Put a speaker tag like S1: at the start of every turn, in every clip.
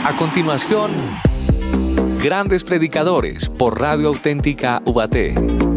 S1: A continuación, Grandes Predicadores por Radio Auténtica Ubaté.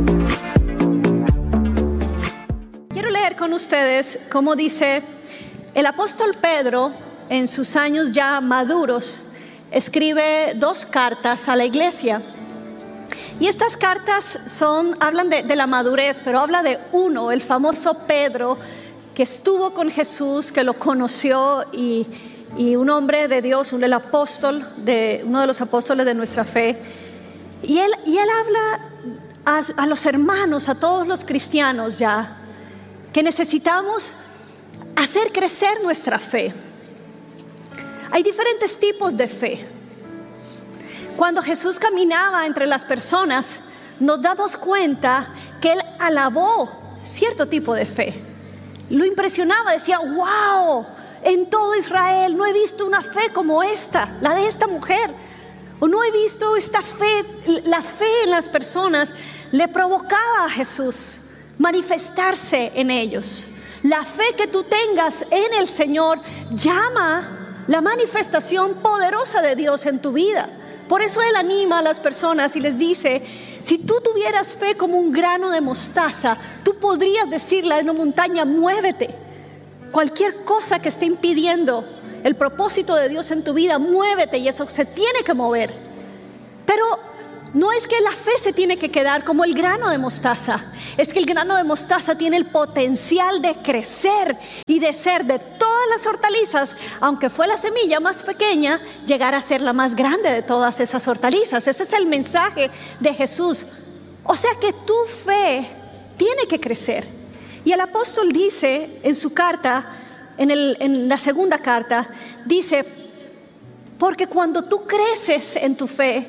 S2: Quiero leer con ustedes cómo dice el apóstol Pedro en sus años ya maduros. Escribe 2 cartas a la iglesia. Y estas cartas hablan de la madurez, pero habla de uno, el famoso Pedro, que estuvo con Jesús, que lo conoció y un hombre de Dios, uno de los apóstoles de nuestra fe. Y él habla a los hermanos, a todos los cristianos ya, que necesitamos hacer crecer nuestra fe. Hay diferentes tipos de fe. Cuando Jesús caminaba entre las personas, nos damos cuenta que Él alabó cierto tipo de fe. Lo impresionaba, decía: wow, en todo Israel no he visto una fe como esta, la de esta mujer. O no he visto esta fe, la fe en las personas le provocaba a Jesús manifestarse en ellos. La fe que tú tengas en el Señor llama la manifestación poderosa de Dios en tu vida. Por eso Él anima a las personas y les dice: si tú tuvieras fe como un grano de mostaza, tú podrías decirle a una montaña: muévete. Cualquier cosa que esté impidiendo el propósito de Dios en tu vida, muévete, y eso se tiene que mover. Pero no es que la fe se tiene que quedar como el grano de mostaza. Es que el grano de mostaza tiene el potencial de crecer y de ser de todas las hortalizas, aunque fue la semilla más pequeña, llegar a ser la más grande de todas esas hortalizas. Ese es el mensaje de Jesús. O sea que tu fe tiene que crecer. Y el apóstol dice en su carta, en la segunda carta, dice: porque cuando tú creces en tu fe,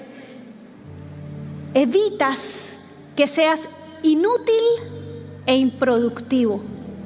S2: evitas que seas inútil e improductivo.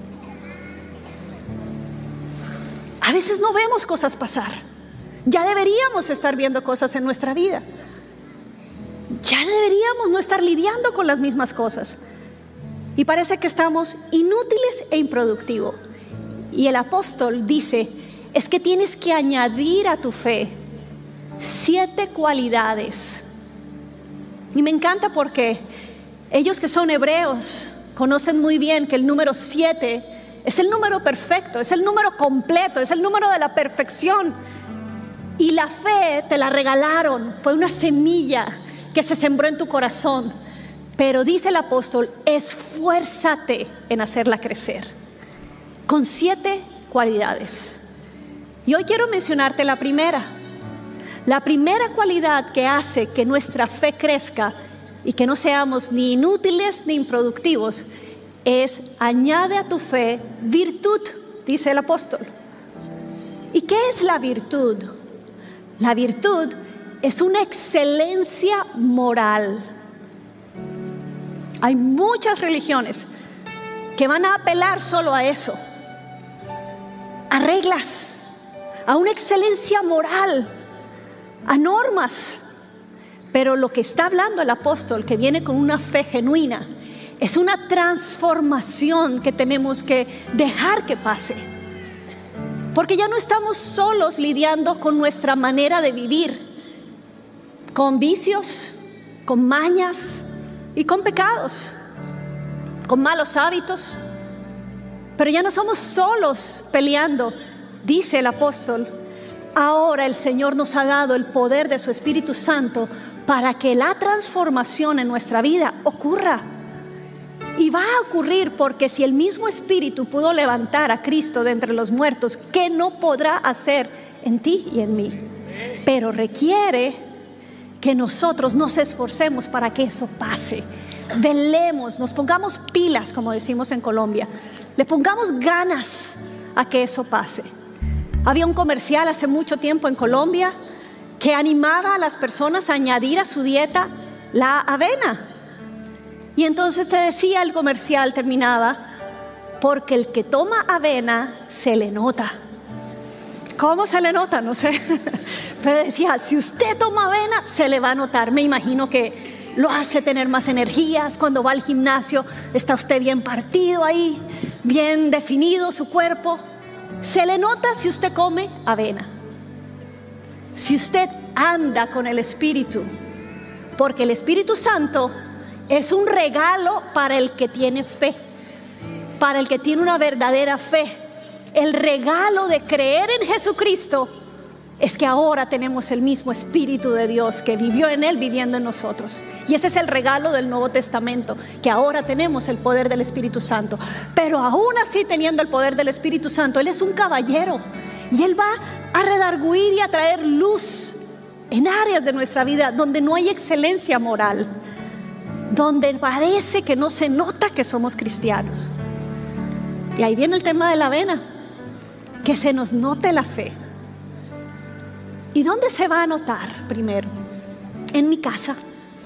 S2: A veces no vemos cosas pasar. Ya deberíamos estar viendo cosas en nuestra vida. Ya deberíamos no estar lidiando con las mismas cosas. Y parece que estamos inútiles e improductivos. Y el apóstol dice: es que tienes que añadir a tu fe 7 cualidades. Y me encanta porque ellos que son hebreos conocen muy bien que el número 7 es el número perfecto, es el número completo, es el número de la perfección. Y la fe te la regalaron, fue una semilla que se sembró en tu corazón. Pero dice el apóstol: esfuérzate en hacerla crecer con 7 cualidades. Y hoy quiero mencionarte la primera. La primera cualidad que hace que nuestra fe crezca y que no seamos ni inútiles ni improductivos es: añade a tu fe virtud, dice el apóstol. ¿Y qué es la virtud? La virtud es una excelencia moral. Hay muchas religiones que van a apelar solo a eso, a reglas, a una excelencia moral, a normas. Pero lo que está hablando el apóstol, que viene con una fe genuina, es una transformación que tenemos que dejar que pase. Porque ya no estamos solos lidiando con nuestra manera de vivir, con vicios, con mañas y con pecados, con malos hábitos. Pero ya no somos solos peleando. Dice el apóstol: ahora el Señor nos ha dado el poder de su Espíritu Santo para que la transformación en nuestra vida ocurra. Y va a ocurrir porque si el mismo Espíritu pudo levantar a Cristo de entre los muertos, ¿qué no podrá hacer en ti y en mí? Pero requiere que nosotros nos esforcemos para que eso pase. Velemos, nos pongamos pilas, como decimos en Colombia. Le pongamos ganas a que eso pase. Había un comercial hace mucho tiempo en Colombia que animaba a las personas a añadir a su dieta la avena. Y entonces te decía el comercial, terminaba: porque el que toma avena se le nota. ¿Cómo se le nota? No sé. Pero decía: si usted toma avena, se le va a notar. Me imagino que lo hace tener más energías. Cuando va al gimnasio, está usted bien partido ahí, bien definido su cuerpo. Se le nota si usted come avena. si usted anda con el Espíritu, porque el Espíritu Santo es un regalo para el que tiene fe, para el que tiene una verdadera fe. El regalo de creer en Jesucristo es que ahora tenemos el mismo Espíritu de Dios que vivió en Él, viviendo en nosotros. Y ese es el regalo del Nuevo Testamento, que ahora tenemos el poder del Espíritu Santo. Pero aún así, teniendo el poder del Espíritu Santo, Él es un caballero y Él va a redarguir y a traer luz en áreas de nuestra vida donde no hay excelencia moral, donde parece que no se nota que somos cristianos. Y ahí viene el tema de la avena, que se nos note la fe. ¿Y dónde se va a notar primero? En mi casa.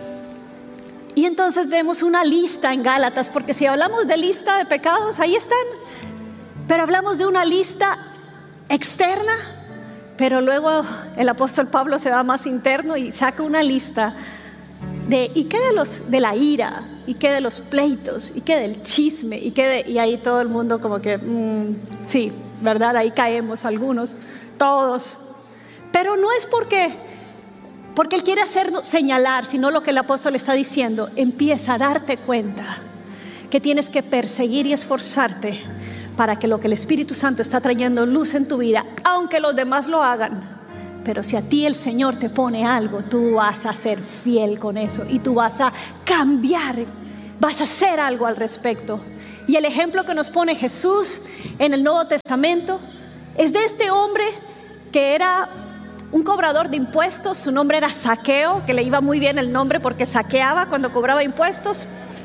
S2: Y entonces vemos una lista en Gálatas, porque si hablamos de lista de pecados, ahí están. Pero hablamos de una lista externa, pero luego el apóstol Pablo se va más interno y saca una lista de, ¿y qué de la ira? ¿Y qué de los pleitos? ¿Y qué del chisme? Y ahí todo el mundo como que, sí, ¿verdad? Ahí caemos algunos, todos. Pero no es porque Él quiere hacernos señalar, sino lo que el apóstol está diciendo. Empieza a darte cuenta que tienes que perseguir y esforzarte para que lo que el Espíritu Santo está trayendo luz en tu vida, aunque los demás lo hagan. Pero si a ti el Señor te pone algo, tú vas a ser fiel con eso y tú vas a cambiar, vas a hacer algo al respecto. Y el ejemplo que nos pone Jesús en el Nuevo Testamento es de este hombre que era un cobrador de impuestos. Su nombre era Zaqueo, que le iba muy bien el nombre porque saqueaba cuando cobraba impuestos.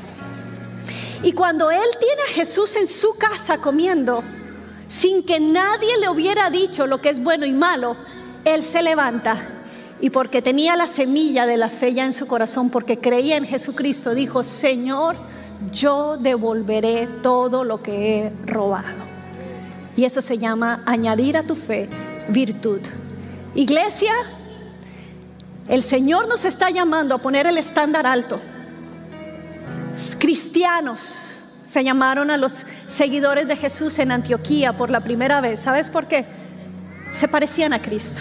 S2: Y cuando él tiene a Jesús en su casa comiendo, sin que nadie le hubiera dicho lo que es bueno y malo, él se levanta y porque tenía la semilla de la fe ya en su corazón, porque creía en Jesucristo, dijo: Señor, yo devolveré todo lo que he robado. Y eso se llama añadir a tu fe virtud. Iglesia, el Señor nos está llamando a poner el estándar alto. Cristianos se llamaron a los seguidores de Jesús en Antioquía por la primera vez. ¿Sabes por qué? Se parecían a Cristo.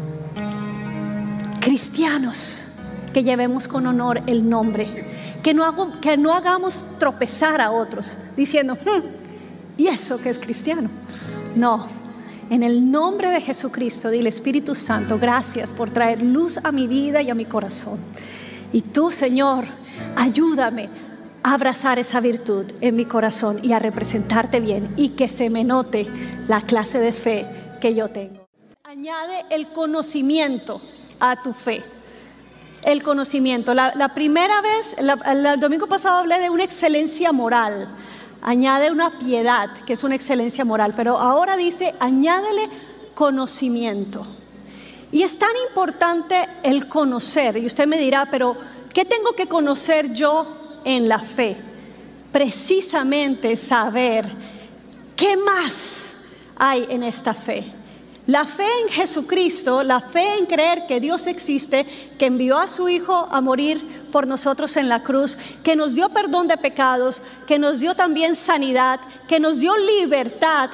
S2: Cristianos que llevemos con honor el nombre, que no hagamos tropezar a otros diciendo, ¿y eso que es cristiano? No, en el nombre de Jesucristo, dile: Espíritu Santo, gracias por traer luz a mi vida y a mi corazón. Y tú, Señor, ayúdame a abrazar esa virtud en mi corazón y a representarte bien, y que se me note la clase de fe que yo tengo. Añade el conocimiento a tu fe. El conocimiento. La primera vez, el domingo pasado hablé de una excelencia moral. Añade una piedad, que es una excelencia moral. Pero ahora dice, añádele conocimiento. Y es tan importante el conocer. Y usted me dirá, pero ¿qué tengo que conocer yo en la fe? Precisamente saber qué más hay en esta fe. La fe en Jesucristo, la fe en creer que Dios existe, que envió a su Hijo a morir por nosotros en la cruz, que nos dio perdón de pecados, que nos dio también sanidad, que nos dio libertad.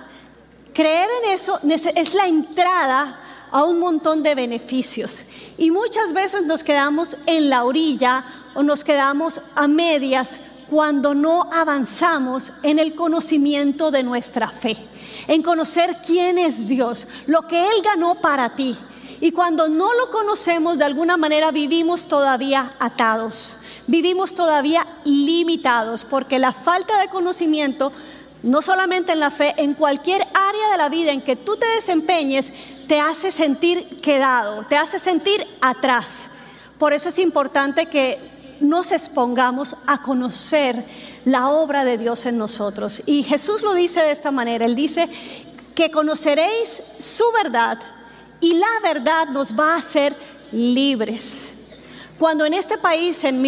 S2: Creer en eso es la entrada a un montón de beneficios. Y muchas veces nos quedamos en la orilla o nos quedamos a medias cuando no avanzamos en el conocimiento de nuestra fe, en conocer quién es Dios, lo que Él ganó para ti. Y cuando no lo conocemos, de alguna manera vivimos todavía atados, vivimos todavía limitados, porque la falta de conocimiento, no solamente en la fe, en cualquier área de la vida en que tú te desempeñes, te hace sentir quedado, te hace sentir atrás. Por eso es importante que nos expongamos a conocer la obra de Dios en nosotros. Y Jesús lo dice de esta manera. Él dice que conoceréis su verdad y la verdad nos va a hacer libres. Cuando en este país, en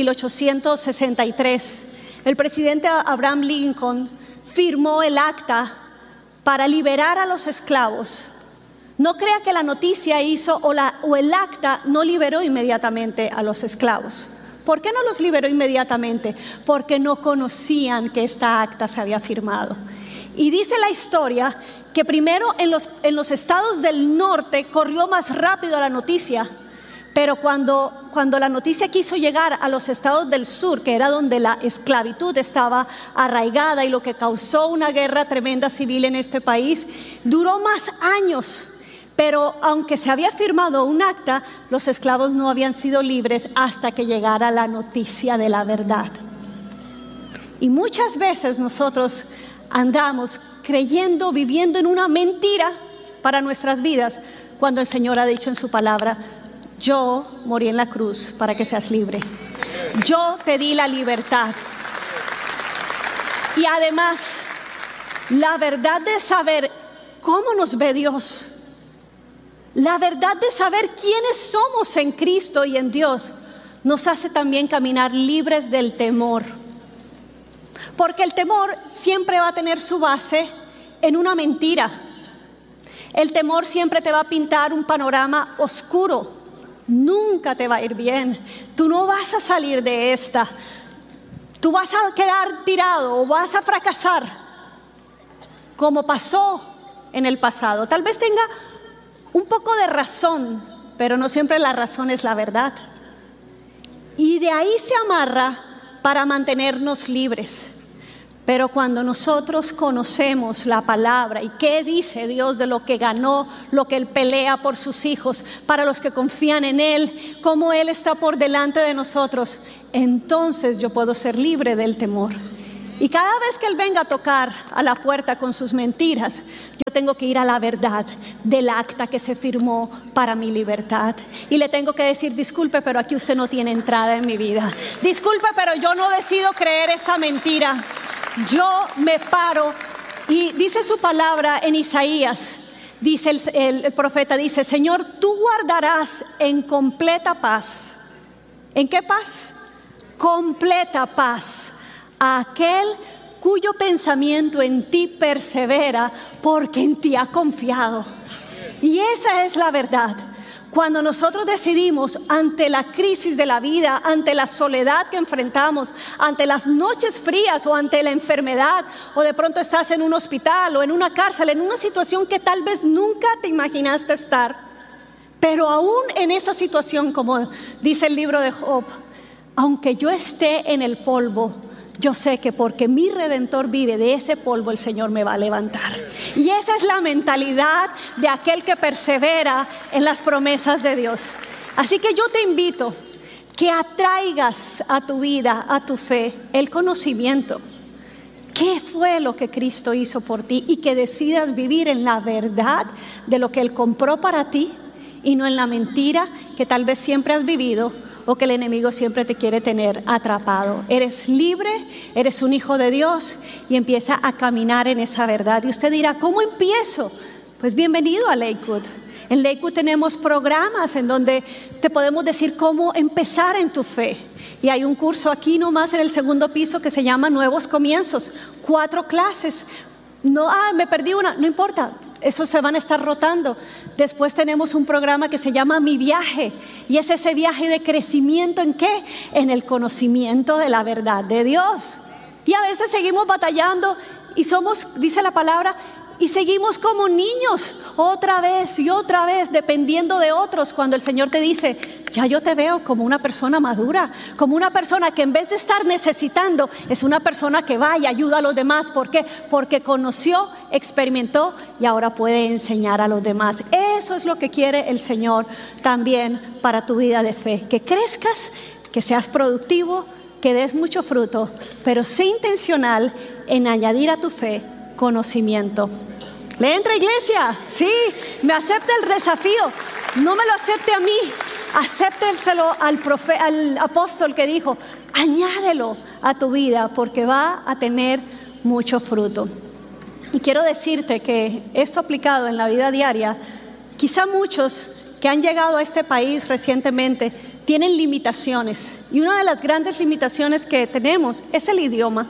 S2: 1863, el presidente Abraham Lincoln firmó el acta para liberar a los esclavos, no crea que la noticia hizo o el acta no liberó inmediatamente a los esclavos. ¿Por qué no los liberó inmediatamente? Porque no conocían que esta acta se había firmado. Y dice la historia que primero en los estados del norte corrió más rápido la noticia, pero cuando la noticia quiso llegar a los estados del sur, que era donde la esclavitud estaba arraigada y lo que causó una guerra tremenda civil en este país, duró más años. Pero aunque se había firmado un acta, los esclavos no habían sido libres hasta que llegara la noticia de la verdad. Y muchas veces nosotros andamos creyendo, viviendo en una mentira para nuestras vidas, cuando el Señor ha dicho en su palabra: yo morí en la cruz para que seas libre. Yo te di la libertad. Y además, la verdad de saber cómo nos ve Dios, la verdad de saber quiénes somos en Cristo y en Dios, nos hace también caminar libres del temor. Porque el temor siempre va a tener su base en una mentira. El temor siempre te va a pintar un panorama oscuro. Nunca te va a ir bien. Tú no vas a salir de esta. Tú vas a quedar tirado o vas a fracasar, como pasó en el pasado. Tal vez tenga un poco de razón, pero no siempre la razón es la verdad. Y de ahí se amarra para mantenernos libres. Pero cuando nosotros conocemos la palabra y qué dice Dios de lo que ganó, lo que Él pelea por sus hijos, para los que confían en Él, cómo Él está por delante de nosotros, entonces yo puedo ser libre del temor. Y cada vez que Él venga a tocar a la puerta con sus mentiras, yo tengo que ir a la verdad del acta que se firmó para mi libertad. Y le tengo que decir: disculpe, pero aquí usted no tiene entrada en mi vida. Disculpe, pero yo no decido creer esa mentira. Yo me paro. Y dice su palabra en Isaías, dice el profeta, dice: Señor, tú guardarás en completa paz. ¿En qué paz? Completa paz a aquel cuyo pensamiento en ti persevera, porque en ti ha confiado. Y esa es la verdad. Cuando nosotros decidimos, ante la crisis de la vida, ante la soledad que enfrentamos, ante las noches frías o ante la enfermedad, o de pronto estás en un hospital o en una cárcel, en una situación que tal vez nunca te imaginaste estar, pero aún en esa situación, como dice el libro de Job, aunque yo esté en el polvo, yo sé que porque mi Redentor vive, de ese polvo el Señor me va a levantar. Y esa es la mentalidad de aquel que persevera en las promesas de Dios. Así que yo te invito que atraigas a tu vida, a tu fe, el conocimiento. ¿Qué fue lo que Cristo hizo por ti? Y que decidas vivir en la verdad de lo que Él compró para ti, y no en la mentira que tal vez siempre has vivido, o que el enemigo siempre te quiere tener atrapado. Eres libre, eres un hijo de Dios, y empieza a caminar en esa verdad. Y usted dirá: ¿cómo empiezo? Pues bienvenido a Lakewood. En Lakewood tenemos programas en donde te podemos decir cómo empezar en tu fe. Y hay un curso aquí nomás en el segundo piso que se llama Nuevos Comienzos. 4 clases. No, me perdí una, no importa. Esos se van a estar rotando. Después tenemos un programa que se llama Mi Viaje, y es ese viaje de crecimiento. ¿En qué? En el conocimiento de la verdad de Dios. Y a veces seguimos batallando y somos, dice la palabra, y seguimos como niños otra vez y otra vez, dependiendo de otros, cuando el Señor te dice: ya yo te veo como una persona madura, como una persona que en vez de estar necesitando, es una persona que va y ayuda a los demás. ¿Por qué? Porque conoció, experimentó y ahora puede enseñar a los demás. Eso es lo que quiere el Señor también para tu vida de fe. Que crezcas, que seas productivo, que des mucho fruto, pero sé intencional en añadir a tu fe conocimiento. ¿Le entra, iglesia? Sí, me acepta el desafío. No me lo acepte a mí, acéptenselo al apóstol que dijo: añádelo a tu vida, porque va a tener mucho fruto. Y quiero decirte que esto aplicado en la vida diaria, quizá muchos que han llegado a este país recientemente tienen limitaciones, y una de las grandes limitaciones que tenemos es el idioma.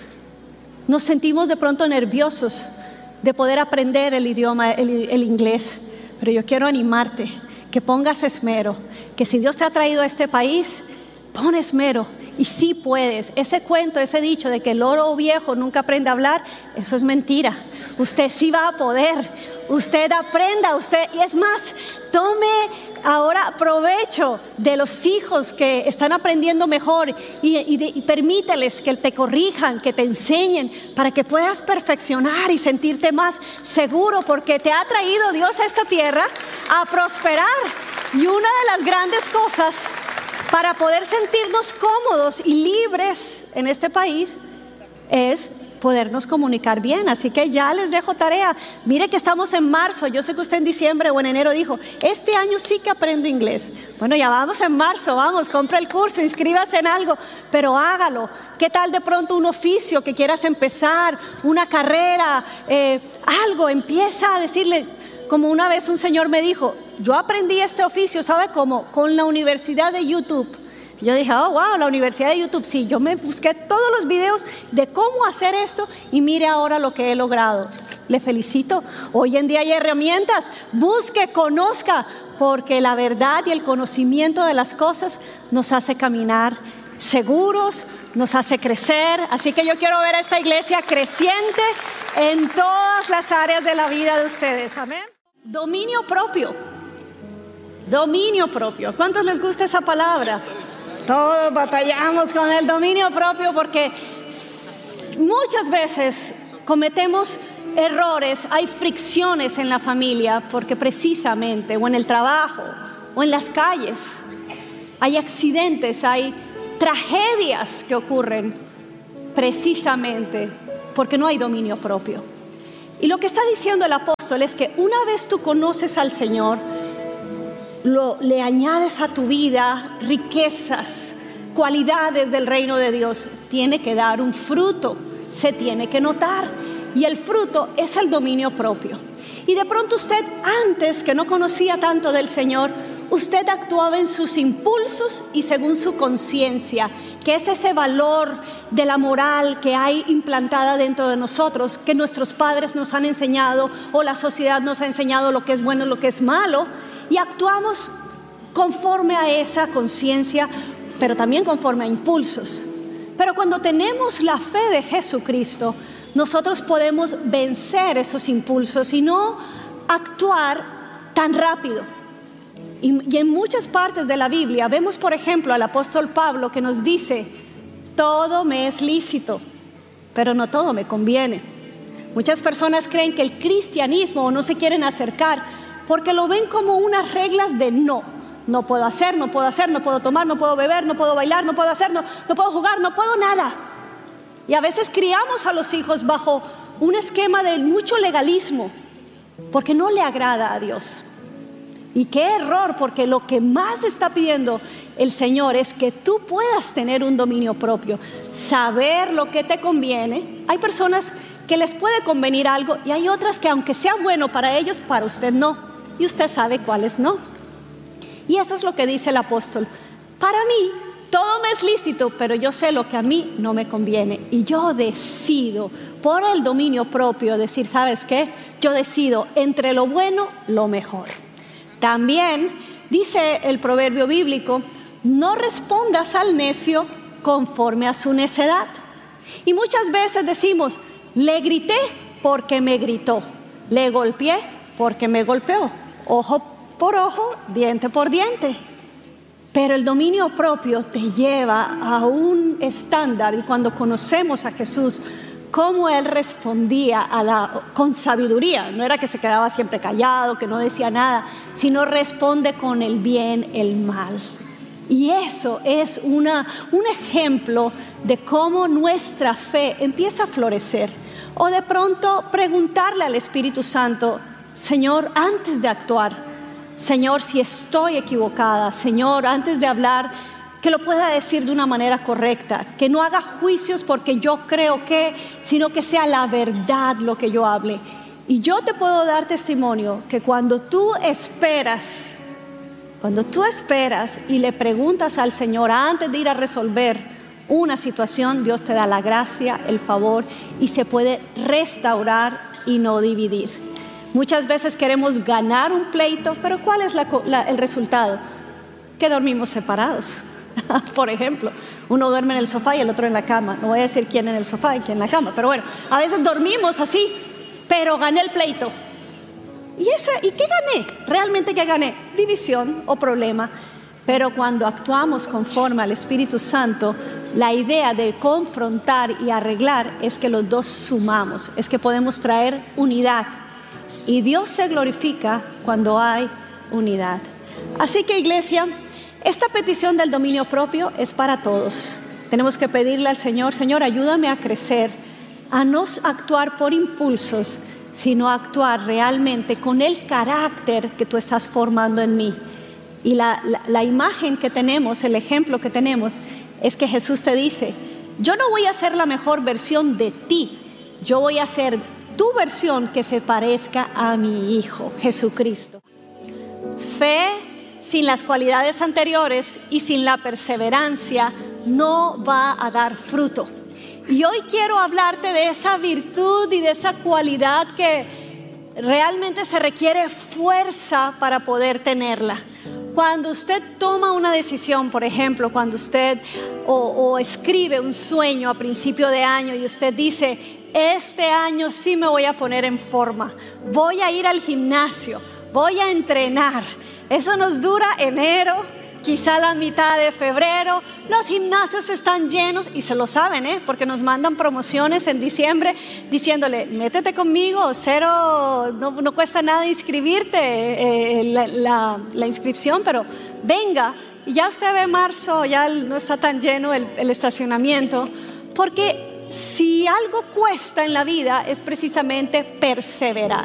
S2: Nos sentimos de pronto nerviosos de poder aprender el idioma, el inglés, pero yo quiero animarte que pongas esmero, que si Dios te ha traído a este país, pon esmero Y sí puedes. Ese cuento, ese dicho de que el loro viejo nunca aprende a hablar, eso es mentira. Usted sí va a poder. Usted aprenda, y es más, tome ahora provecho de los hijos que están aprendiendo mejor y permíteles que te corrijan, que te enseñen para que puedas perfeccionar y sentirte más seguro, porque te ha traído Dios a esta tierra a prosperar. Y una de las grandes cosas para poder sentirnos cómodos y libres en este país es podernos comunicar bien. Así que ya les dejo tarea. Mire que estamos en marzo. Yo sé que usted en diciembre o en enero dijo, este año sí que aprendo inglés. Bueno, ya vamos en marzo, vamos, compre el curso, inscríbase en algo, pero hágalo. ¿Qué tal de pronto un oficio que quieras empezar, una carrera, algo? Empieza a decirle, como una vez un señor me dijo, yo aprendí este oficio, ¿sabe cómo? Con la Universidad de YouTube. Yo dije, oh, wow, la Universidad de YouTube. Sí, yo me busqué todos los videos de cómo hacer esto y mire ahora lo que he logrado. Le felicito. Hoy en día hay herramientas. Busque, conozca, porque la verdad y el conocimiento de las cosas nos hace caminar seguros, nos hace crecer. Así que yo quiero ver a esta iglesia creciente en todas las áreas de la vida de ustedes. Amén. Dominio propio. Dominio propio. ¿Cuántos les gusta esa palabra? Todos batallamos con el dominio propio porque muchas veces cometemos errores, hay fricciones en la familia porque precisamente, o en el trabajo, o en las calles, hay accidentes, hay tragedias que ocurren precisamente porque no hay dominio propio. Y lo que está diciendo el apóstol es que una vez tú conoces al Señor, le añades a tu vida riquezas, cualidades del reino de Dios. Tiene que dar un fruto, se tiene que notar, y el fruto es el dominio propio. Y de pronto usted, antes que no conocía tanto del Señor, usted actuaba en sus impulsos y según su conciencia, que es ese valor de la moral que hay implantada dentro de nosotros, que nuestros padres nos han enseñado o la sociedad nos ha enseñado lo que es bueno y lo que es malo. Y actuamos conforme a esa conciencia, pero también conforme a impulsos. Pero cuando tenemos la fe de Jesucristo, nosotros podemos vencer esos impulsos y no actuar tan rápido. Y en muchas partes de la Biblia vemos, por ejemplo, al apóstol Pablo que nos dice, todo me es lícito, pero no todo me conviene. Muchas personas creen que el cristianismo o no se quieren acercar porque lo ven como unas reglas de no. No puedo hacer, no puedo hacer, no puedo tomar, no puedo beber, no puedo bailar, no puedo hacer, no puedo jugar, no puedo nada. Y a veces criamos a los hijos bajo un esquema de mucho legalismo, porque no le agrada a Dios. Y qué error, porque lo que más está pidiendo el Señor es que tú puedas tener un dominio propio, saber lo que te conviene. Hay personas que les puede convenir algo y hay otras que aunque sea bueno para ellos, para usted no. Y usted sabe cuáles no. Y eso es lo que dice el apóstol. Para mí todo me es lícito, pero yo sé lo que a mí no me conviene. Y yo decido por el dominio propio decir, ¿sabes qué? Yo decido entre lo bueno, lo mejor. También dice el proverbio bíblico, no respondas al necio conforme a su necedad. Y muchas veces decimos, le grité porque me gritó, le golpeé porque me golpeó. Ojo por ojo, diente por diente. Pero el dominio propio te lleva a un estándar, y cuando conocemos a Jesús, cómo Él respondía con sabiduría, no era que se quedaba siempre callado, que no decía nada, sino responde con el bien, el mal. Y eso es un ejemplo de cómo nuestra fe empieza a florecer. O de pronto preguntarle al Espíritu Santo, Señor, antes de actuar, Señor, si estoy equivocada, Señor, antes de hablar, que lo pueda decir de una manera correcta, que no haga juicios porque yo creo que, sino que sea la verdad lo que yo hable. Y yo te puedo dar testimonio que cuando tú esperas y le preguntas al Señor antes de ir a resolver una situación, Dios te da la gracia, el favor y se puede restaurar y no dividir. Muchas veces queremos ganar un pleito, pero ¿cuál es el resultado? Que dormimos separados. Por ejemplo, uno duerme en el sofá y el otro en la cama. No voy a decir quién en el sofá y quién en la cama, pero bueno, a veces dormimos así, pero gané el pleito. ¿Y qué gané? ¿Realmente qué gané? División o problema. Pero cuando actuamos conforme al Espíritu Santo, la idea de confrontar y arreglar es que los dos sumamos, es que podemos traer unidad. Y Dios se glorifica cuando hay unidad. Así que, iglesia, esta petición del dominio propio es para todos. Tenemos que pedirle al Señor: Señor, ayúdame a crecer, a no actuar por impulsos, sino a actuar realmente con el carácter que tú estás formando en mí. Y la imagen que tenemos, el ejemplo que tenemos, es que Jesús te dice: yo no voy a ser la mejor versión de ti, yo voy a ser tu versión que se parezca a mi Hijo Jesucristo. Fe sin las cualidades anteriores y sin la perseverancia no va a dar fruto. Y hoy quiero hablarte de esa virtud y de esa cualidad que realmente se requiere fuerza para poder tenerla. Cuando usted toma una decisión, por ejemplo, cuando usted o escribe un sueño a principio de año y usted dice: este año sí me voy a poner en forma, voy a ir al gimnasio, voy a entrenar. Eso nos dura enero, quizá la mitad de febrero. Los gimnasios están llenos y se lo saben, porque nos mandan promociones en diciembre diciéndole: métete conmigo, cero, no cuesta nada inscribirte, la inscripción, pero venga. Y ya se ve marzo, ya no está tan lleno el estacionamiento, porque si algo cuesta en la vida es precisamente perseverar.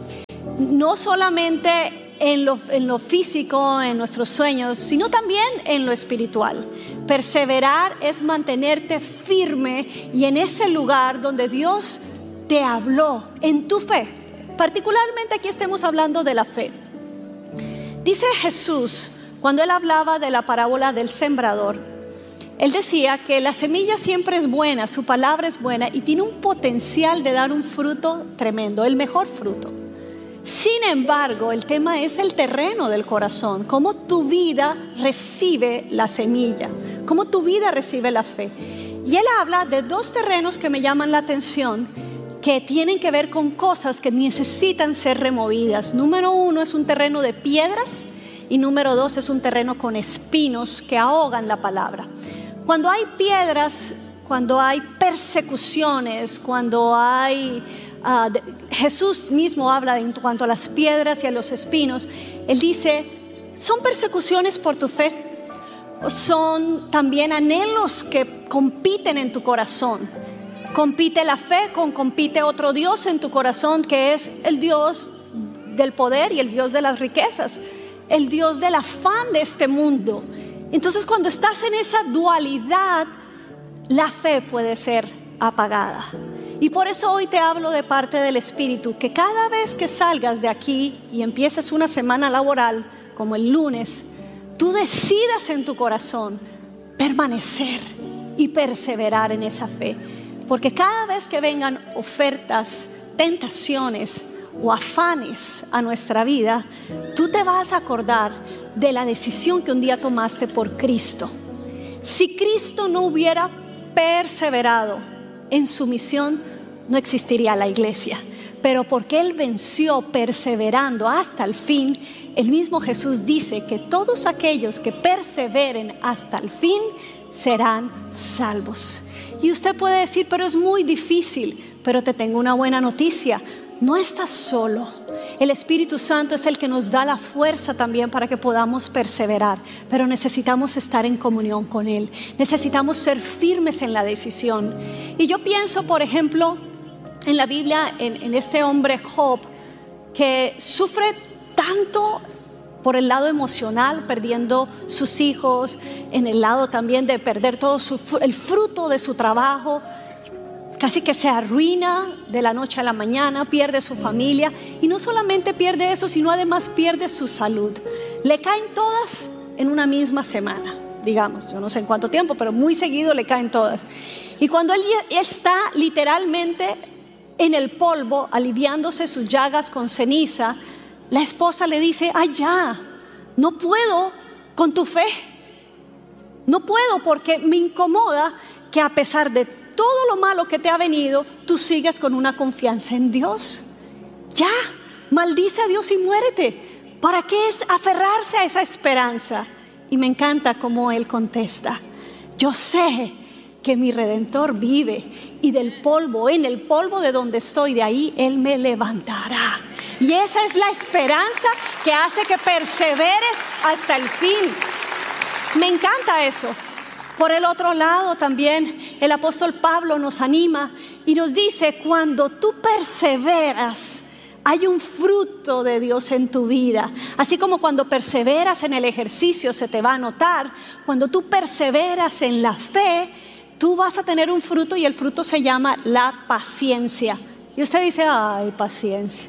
S2: No solamente en lo físico, en nuestros sueños, sino también en lo espiritual. Perseverar es mantenerte firme y en ese lugar donde Dios te habló, en tu fe. Particularmente aquí estamos hablando de la fe. Dice Jesús, cuando Él hablaba de la parábola del sembrador, Él decía que la semilla siempre es buena, su palabra es buena y tiene un potencial de dar un fruto tremendo, el mejor fruto. Sin embargo, el tema es el terreno del corazón, cómo tu vida recibe la semilla, cómo tu vida recibe la fe. Y Él habla de dos terrenos que me llaman la atención, que tienen que ver con cosas que necesitan ser removidas. Número uno es un terreno de piedras y número dos es un terreno con espinos que ahogan la palabra. Cuando hay piedras, cuando hay persecuciones, cuando hay... Jesús mismo habla en cuanto a las piedras y a los espinos. Él dice: son persecuciones por tu fe, son también anhelos que compiten en tu corazón. Compite la fe, compite otro Dios en tu corazón, que es el Dios del poder y el Dios de las riquezas, el Dios del afán de este mundo. Entonces, cuando estás en esa dualidad, la fe puede ser apagada. Y por eso hoy te hablo de parte del Espíritu, que cada vez que salgas de aquí y empieces una semana laboral, como el lunes, tú decidas en tu corazón permanecer y perseverar en esa fe. Porque cada vez que vengan ofertas, tentaciones o afanes a nuestra vida, tú te vas a acordar de la decisión que un día tomaste por Cristo. Si Cristo no hubiera perseverado en su misión, no existiría la iglesia. Pero porque Él venció perseverando hasta el fin, el mismo Jesús dice que todos aquellos que perseveren hasta el fin serán salvos. Y usted puede decir: pero es muy difícil. Pero te tengo una buena noticia: no estás solo. El Espíritu Santo es el que nos da la fuerza también para que podamos perseverar, pero necesitamos estar en comunión con Él, necesitamos ser firmes en la decisión. Y yo pienso, por ejemplo, en la Biblia, en este hombre Job, que sufre tanto por el lado emocional, perdiendo sus hijos, en el lado también de perder todo el fruto de su trabajo. Casi que se arruina de la noche a la mañana, pierde su familia, y no solamente pierde eso, sino además pierde su salud. Le caen todas en una misma semana, digamos, yo no sé en cuánto tiempo, pero muy seguido le caen todas. Y cuando él está literalmente en el polvo, aliviándose sus llagas con ceniza, la esposa le dice: ay, ya, no puedo con tu fe, No puedo porque me incomoda que a pesar de todo lo malo que te ha venido, tú sigues con una confianza en Dios. Ya, maldice a Dios y muérete. ¿Para qué es aferrarse a esa esperanza? Y me encanta cómo él contesta: yo sé que mi Redentor vive y del polvo, en el polvo de donde estoy, de ahí Él me levantará. Y esa es la esperanza que hace que perseveres hasta el fin. Me encanta eso. Por el otro lado también el apóstol Pablo nos anima y nos dice: cuando tú perseveras, hay un fruto de Dios en tu vida. Así como cuando perseveras en el ejercicio se te va a notar, cuando tú perseveras en la fe, tú vas a tener un fruto, y el fruto se llama la paciencia. Y usted dice: ay, paciencia.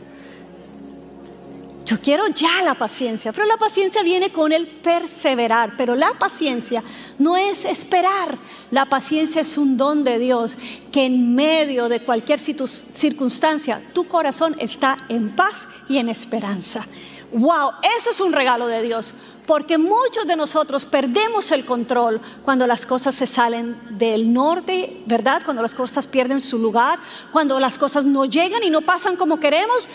S2: Yo quiero ya la paciencia, pero la paciencia viene con el perseverar. Pero la paciencia no es esperar. La paciencia es un don de Dios, que en medio de cualquier circunstancia, tu corazón está en paz y en esperanza. ¡Wow! Eso es un regalo de Dios. Porque muchos de nosotros perdemos el control cuando las cosas se salen del norte, ¿verdad? Cuando las cosas pierden su lugar, cuando las cosas no llegan y no pasan como queremos.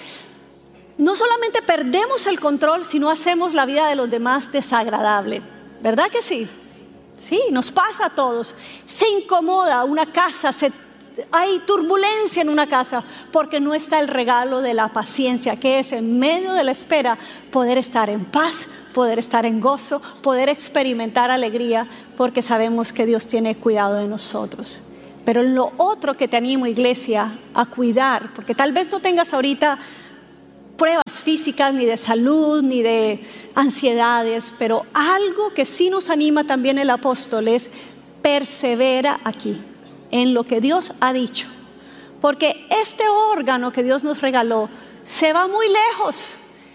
S2: No solamente perdemos el control, sino hacemos la vida de los demás desagradable. ¿Verdad que sí? Sí, nos pasa a todos. Se incomoda una casa, hay turbulencia en una casa porque no está el regalo de la paciencia, que es en medio de la espera poder estar en paz, poder estar en gozo, poder experimentar alegría, porque sabemos que Dios tiene cuidado de nosotros. Pero lo otro que te animo, iglesia, a cuidar, porque tal vez no tengas ahorita pruebas físicas, ni de salud, ni de ansiedades, pero algo que sí nos anima también el apóstol es: persevera aquí, en lo que Dios ha dicho. Porque este órgano que Dios nos regaló se va muy lejos,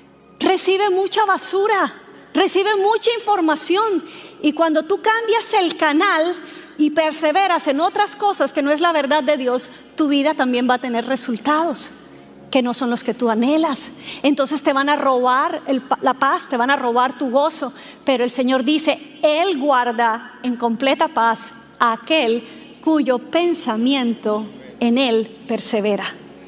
S2: recibe mucha basura, recibe mucha información, y cuando tú cambias el canal y perseveras en otras cosas que no es la verdad de Dios, tu vida también va a tener resultados que no son los que tú anhelas. Entonces te van a robar la paz, te van a robar tu gozo. Pero el Señor dice: Él guarda en completa paz a aquel cuyo pensamiento en Él persevera.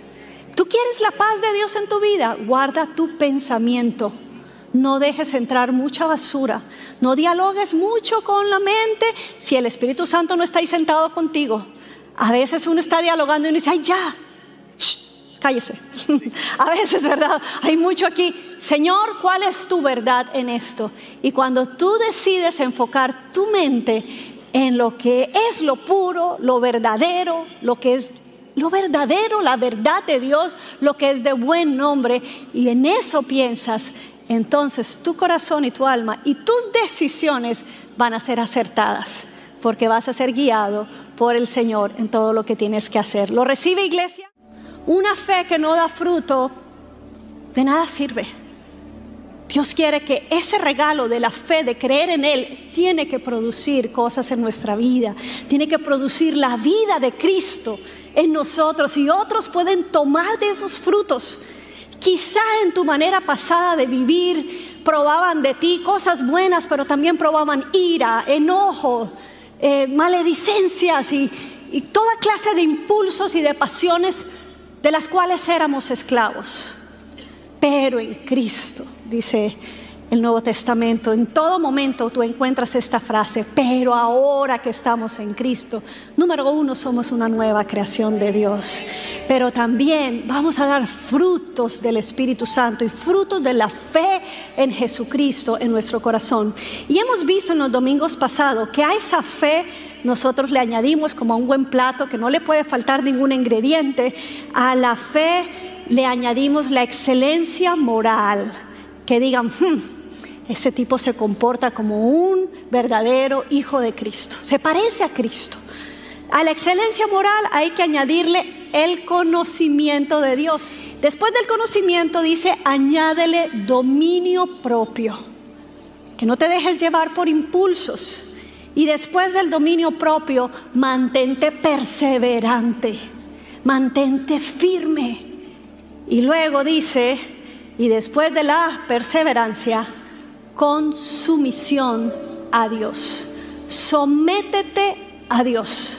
S2: ¿Tú quieres la paz de Dios en tu vida? Guarda tu pensamiento. No dejes entrar mucha basura. No dialogues mucho con la mente si el Espíritu Santo no está ahí sentado contigo. A veces uno está dialogando y uno dice: ay, ya, cállese. A veces, ¿verdad? Hay mucho aquí. Señor, ¿cuál es tu verdad en esto? Y cuando tú decides enfocar tu mente en lo que es lo puro, lo verdadero, lo que es lo verdadero, la verdad de Dios, lo que es de buen nombre, y en eso piensas, entonces tu corazón y tu alma y tus decisiones van a ser acertadas, porque vas a ser guiado por el Señor en todo lo que tienes que hacer. ¿Lo recibe, iglesia? Una fe que no da fruto, de nada sirve. Dios quiere que ese regalo de la fe, de creer en Él, tiene que producir cosas en nuestra vida. Tiene que producir la vida de Cristo en nosotros, y otros pueden tomar de esos frutos. Quizá en tu manera pasada de vivir probaban de ti cosas buenas, pero también probaban ira, enojo, maledicencias y toda clase de impulsos y de pasiones de las cuales éramos esclavos. Pero en Cristo, dice el Nuevo Testamento, en todo momento tú encuentras esta frase: pero ahora que estamos en Cristo, número uno, somos una nueva creación de Dios, pero también vamos a dar frutos del Espíritu Santo y frutos de la fe en Jesucristo en nuestro corazón. Y hemos visto en los domingos pasados que a esa fe nosotros le añadimos, como a un buen plato que no le puede faltar ningún ingrediente, a la fe le añadimos la excelencia moral. Que digan: ese tipo se comporta como un verdadero hijo de Cristo, se parece a Cristo. A la excelencia moral hay que añadirle el conocimiento de Dios. Después del conocimiento dice: añádele dominio propio, que no te dejes llevar por impulsos. Y después del dominio propio, mantente perseverante, mantente firme. Y luego dice: y después de la perseverancia, con sumisión a Dios. sométete a Dios.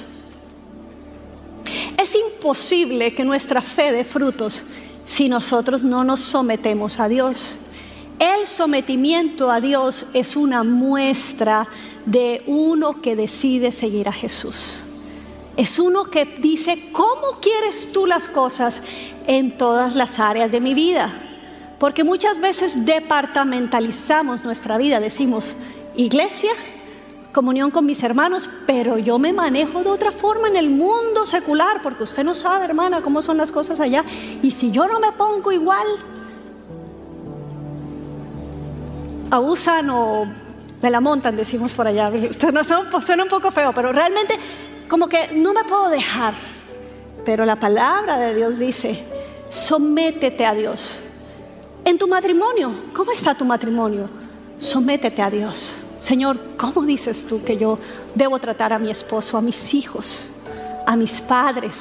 S2: Es imposible que nuestra fe dé frutos si nosotros no nos sometemos a Dios. El sometimiento a Dios es una muestra de uno que decide seguir a Jesús. Es uno que dice, ¿cómo quieres tú las cosas en todas las áreas de mi vida? Porque muchas veces departamentalizamos nuestra vida. Decimos, iglesia, comunión con mis hermanos, pero yo me manejo de otra forma en el mundo secular, porque usted no sabe, hermana, cómo son las cosas allá. Y si yo no me pongo igual, abusan o me la montan, decimos por allá. Suena un poco feo, pero realmente como que no me puedo dejar. Pero la palabra de Dios dice, sométete a Dios. En tu matrimonio, ¿cómo está tu matrimonio? Sométete a Dios. Señor, ¿cómo dices tú que yo debo tratar a mi esposo, a mis hijos, a mis padres?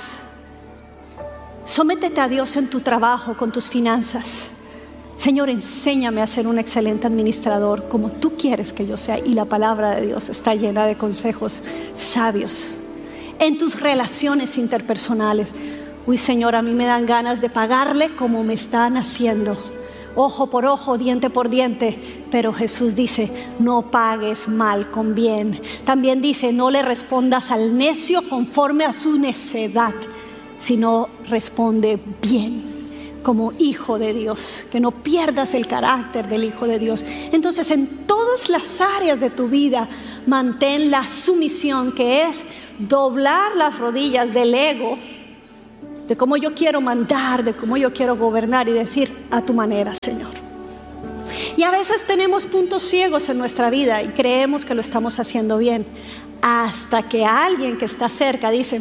S2: Sométete a Dios en tu trabajo, con tus finanzas. Señor, enséñame a ser un excelente administrador como tú quieres que yo sea. Y la palabra de Dios está llena de consejos sabios. En tus relaciones interpersonales. Uy, Señor, a mí me dan ganas de pagarle como me están haciendo. Ojo por ojo, diente por diente. Pero Jesús dice, no pagues mal con bien. También dice, no le respondas al necio conforme a su necedad, sino responde bien, como hijo de Dios, que no pierdas el carácter del hijo de Dios. Entonces, en todas las áreas de tu vida, mantén la sumisión, que es doblar las rodillas del ego, de cómo yo quiero mandar, de cómo yo quiero gobernar, y decir, a tu manera, Señor. Y a veces tenemos puntos ciegos en nuestra vida y creemos que lo estamos haciendo bien, hasta que alguien que está cerca dice,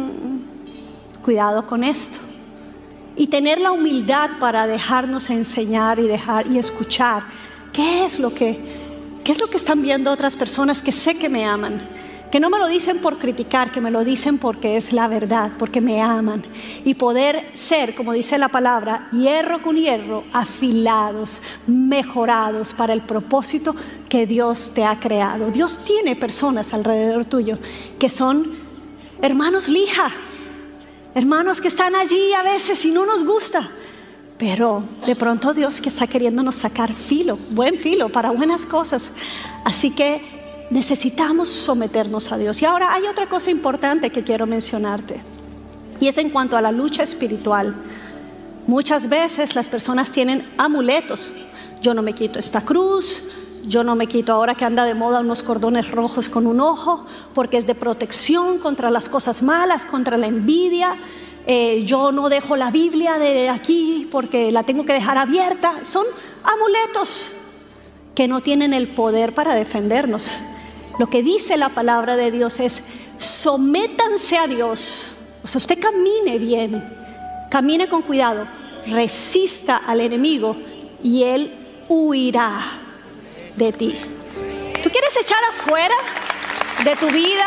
S2: cuidado con esto. Y tener la humildad para dejarnos enseñar y escuchar qué es lo que están viendo otras personas que sé que me aman, que no me lo dicen por criticar, que me lo dicen porque es la verdad, porque me aman. Y poder ser, como dice la palabra, hierro con hierro, afilados, mejorados para el propósito que Dios te ha creado. Dios tiene personas alrededor tuyo que son hermanos lija, hermanos que están allí a veces y no nos gusta, pero de pronto Dios que está queriéndonos sacar filo, buen filo para buenas cosas. Así que necesitamos someternos a Dios. Y ahora hay otra cosa importante que quiero mencionarte, y es en cuanto a la lucha espiritual. Muchas veces las personas tienen amuletos. Yo no me quito esta cruz, yo no me quito ahora que anda de moda unos cordones rojos con un ojo, porque es de protección contra las cosas malas, contra la envidia. Yo no dejo la Biblia de aquí porque la tengo que dejar abierta. Son amuletos que no tienen el poder para defendernos. Lo que dice la palabra de Dios es, sométanse a Dios. O sea, usted camine bien, camine con cuidado, resista al enemigo y él huirá de ti. ¿Tú quieres echar afuera de tu vida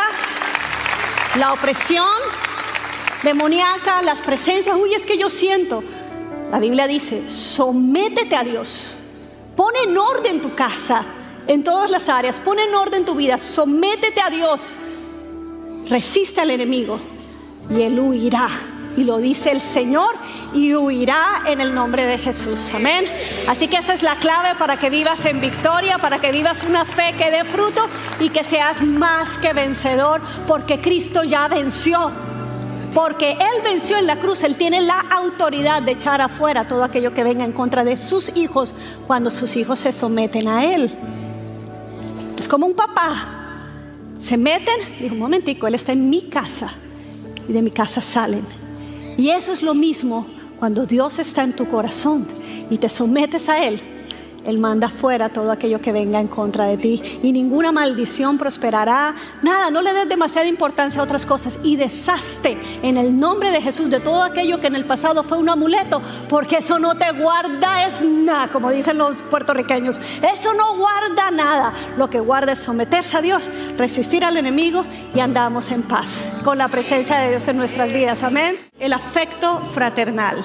S2: la opresión demoníaca, las presencias? Uy, es que yo siento. La Biblia dice, sométete a Dios. Pon en orden tu casa, en todas las áreas. Pon en orden tu vida. Sométete a Dios. Resiste al enemigo y él huirá. Y lo dice el Señor, y huirá en el nombre de Jesús. Amén. Así que esa es la clave para que vivas en victoria, para que vivas una fe que dé fruto y que seas más que vencedor, porque Cristo ya venció. Porque Él venció en la cruz. Él tiene la autoridad de echar afuera todo aquello que venga en contra de sus hijos cuando sus hijos se someten a Él. Es como un papá. Se meten, digo, un momentico, Él está en mi casa y de mi casa salen. Y eso es lo mismo cuando Dios está en tu corazón y te sometes a Él. Él manda fuera todo aquello que venga en contra de ti, y ninguna maldición prosperará. Nada, no le des demasiada importancia a otras cosas y deshazte en el nombre de Jesús de todo aquello que en el pasado fue un amuleto, porque eso no te guarda es nada, como dicen los puertorriqueños. Eso no guarda nada. Lo que guarda es someterse a Dios, resistir al enemigo, y andamos en paz con la presencia de Dios en nuestras vidas. Amén. El afecto fraternal.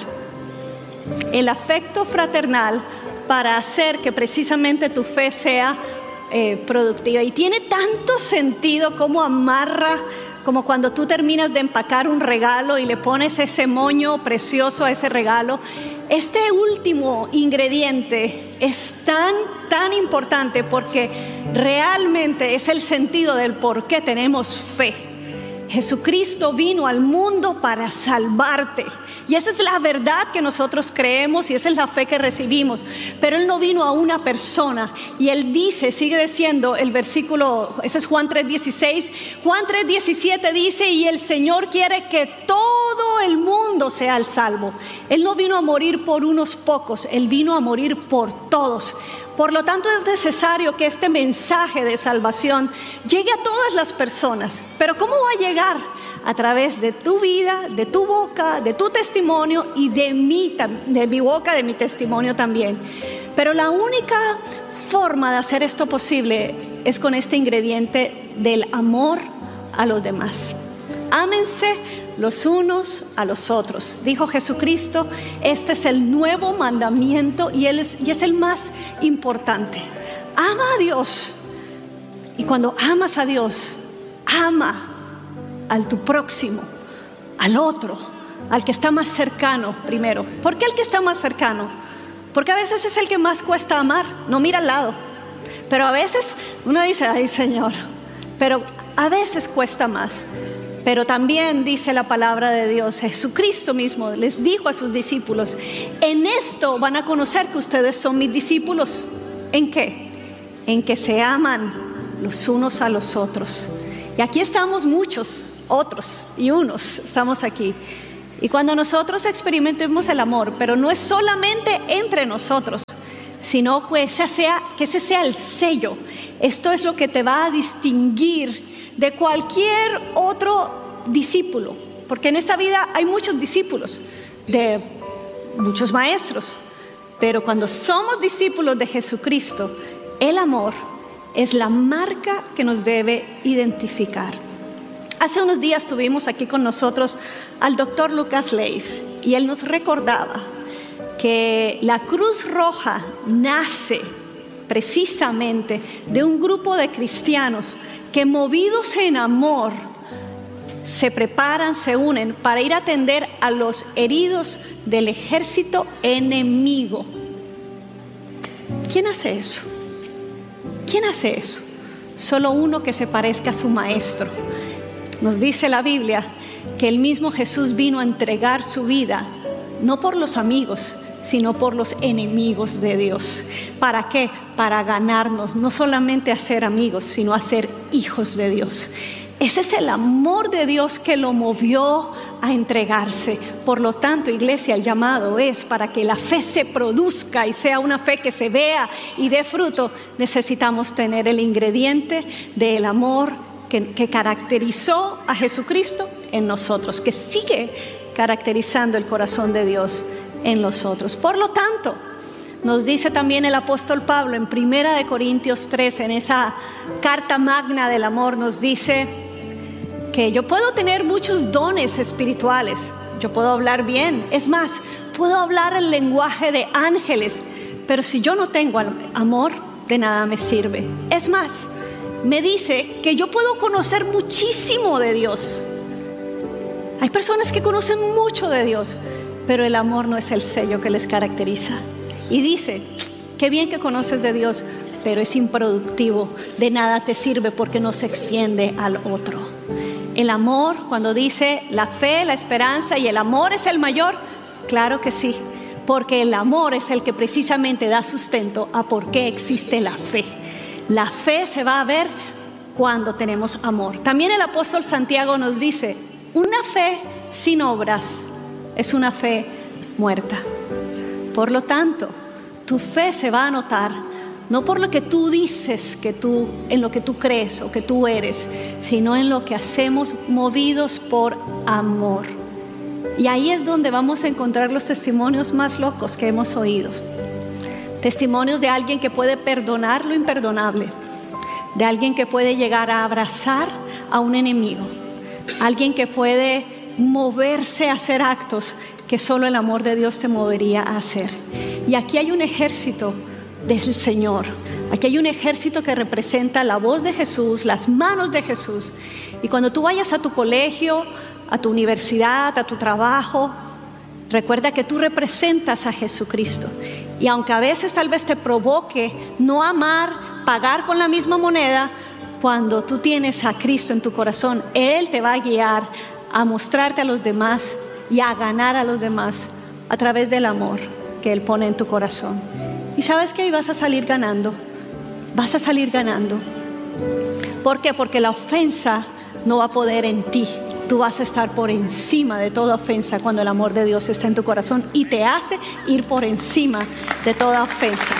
S2: El afecto fraternal para hacer que precisamente tu fe sea productiva. Y tiene tanto sentido como amarra, como cuando tú terminas de empacar un regalo y le pones ese moño precioso a ese regalo. Este último ingrediente es tan importante porque realmente es el sentido del por qué tenemos fe. Jesucristo vino al mundo para salvarte. Y esa es la verdad que nosotros creemos y esa es la fe que recibimos. Pero Él no vino a una persona. Y Él dice, sigue diciendo el versículo, ese es Juan 3:16. Juan 3:17 dice, y el Señor quiere que todo el mundo sea el salvo. Él no vino a morir por unos pocos, Él vino a morir por todos. Por lo tanto, es necesario que este mensaje de salvación llegue a todas las personas. Pero ¿cómo va a llegar? A través de tu vida, de tu boca, de tu testimonio y de mi boca, de mi testimonio también. Pero la única forma de hacer esto posible es con este ingrediente del amor a los demás. Ámense los unos a los otros. Dijo Jesucristo, este es el nuevo mandamiento y es el más importante. Ama a Dios. Y cuando amas a Dios, ama al tu próximo, al otro, al que está más cercano primero. ¿Por qué el que está más cercano? Porque a veces es el que más cuesta amar, no mira al lado. Pero a veces uno dice, ay Señor, pero a veces cuesta más. Pero también dice la palabra de Dios, Jesucristo mismo les dijo a sus discípulos, en esto van a conocer que ustedes son mis discípulos. ¿En qué? En que se aman los unos a los otros. Y aquí estamos muchos, otros y unos, estamos aquí. Y cuando nosotros experimentemos el amor, pero no es solamente entre nosotros, sino que ese sea el sello. Esto es lo que te va a distinguir de cualquier otro discípulo. Porque en esta vida hay muchos discípulos, de muchos maestros. Pero cuando somos discípulos de Jesucristo, el amor es la marca que nos debe identificar. Hace unos días tuvimos aquí con nosotros al doctor Lucas Leis y él nos recordaba que la Cruz Roja nace precisamente de un grupo de cristianos que, movidos en amor, se preparan, se unen para ir a atender a los heridos del ejército enemigo. ¿Quién hace eso? ¿Quién hace eso? Solo uno que se parezca a su maestro. Nos dice la Biblia que el mismo Jesús vino a entregar su vida, no por los amigos, sino por los enemigos de Dios. ¿Para qué? Para ganarnos, no solamente a ser amigos, sino a ser hijos de Dios. Ese es el amor de Dios que lo movió a entregarse. Por lo tanto, iglesia, el llamado es para que la fe se produzca y sea una fe que se vea y dé fruto. Necesitamos tener el ingrediente del amor que caracterizó a Jesucristo en nosotros, que sigue caracterizando el corazón de Dios en nosotros. Por lo tanto, nos dice también el apóstol Pablo en 1 Corintios 13, en esa carta magna del amor, nos dice que yo puedo tener muchos dones espirituales, yo puedo hablar bien, es más, puedo hablar el lenguaje de ángeles, pero si yo no tengo amor, de nada me sirve. Es más, me dice que yo puedo conocer muchísimo de Dios. Hay personas que conocen mucho de Dios, pero el amor no es el sello que les caracteriza. Y dice, qué bien que conoces de Dios, pero es improductivo, de nada te sirve porque no se extiende al otro. El amor, cuando dice la fe, la esperanza y el amor es el mayor, claro que sí, porque el amor es el que precisamente da sustento a por qué existe la fe. La fe se va a ver cuando tenemos amor. También el apóstol Santiago nos dice, una fe sin obras es una fe muerta. Por lo tanto, tu fe se va a notar no por lo que tú dices, en lo que tú crees o que tú eres, sino en lo que hacemos movidos por amor. Y ahí es donde vamos a encontrar los testimonios más locos que hemos oído. Testimonios de alguien que puede perdonar lo imperdonable, de alguien que puede llegar a abrazar a un enemigo, alguien que puede moverse a hacer actos que solo el amor de Dios te movería a hacer. Y aquí hay un ejército del Señor, Aquí hay un ejército que representa la voz de Jesús, las manos de Jesús. Y cuando tú vayas a tu colegio, a tu universidad, a tu trabajo, recuerda que tú representas a Jesucristo. Y aunque a veces tal vez te provoque no amar, pagar con la misma moneda, cuando tú tienes a Cristo en tu corazón, Él te va a guiar a mostrarte a los demás y a ganar a los demás a través del amor que Él pone en tu corazón. Y sabes que ahí vas a salir ganando. Vas a salir ganando. ¿Por qué? Porque la ofensa no va a poder en ti. Tú vas a estar por encima de toda ofensa cuando el amor de Dios está en tu corazón y te hace ir por encima de toda ofensa.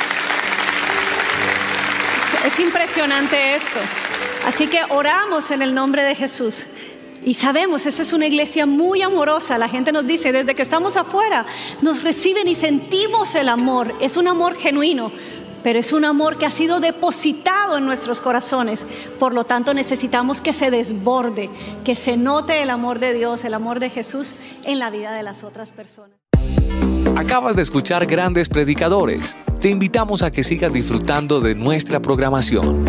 S2: Es impresionante esto. Así que oramos en el nombre de Jesús. Y sabemos, esa es una iglesia muy amorosa. La gente nos dice, desde que estamos afuera, nos reciben y sentimos el amor. Es un amor genuino, pero es un amor que ha sido depositado en nuestros corazones. Por lo tanto, necesitamos que se desborde, que se note el amor de Dios, el amor de Jesús en la vida de las otras personas.
S1: Acabas de escuchar Grandes Predicadores. Te invitamos a que sigas disfrutando de nuestra programación.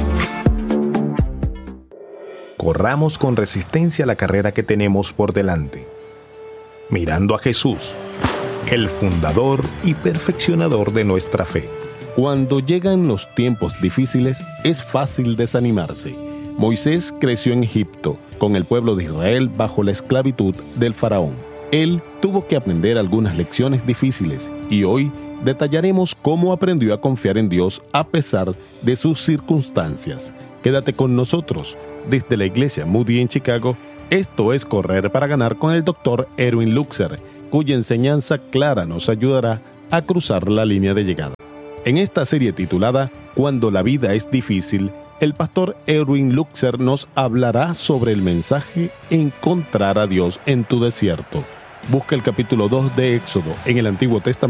S3: Corramos con resistencia la carrera que tenemos por delante, mirando a Jesús, el fundador y perfeccionador de nuestra fe. Cuando llegan los tiempos difíciles, es fácil desanimarse. Moisés creció en Egipto, con el pueblo de Israel bajo la esclavitud del faraón. Él tuvo que aprender algunas lecciones difíciles y hoy detallaremos cómo aprendió a confiar en Dios a pesar de sus circunstancias. Quédate con nosotros. Desde la iglesia Moody en Chicago, esto es Correr para Ganar con el Dr. Erwin Luxer, cuya enseñanza clara nos ayudará a cruzar la línea de llegada. En esta serie titulada Cuando la vida es difícil, el pastor Erwin Luxer nos hablará sobre el mensaje Encontrar a Dios en tu desierto. Busca el capítulo 2 de Éxodo en el Antiguo Testamento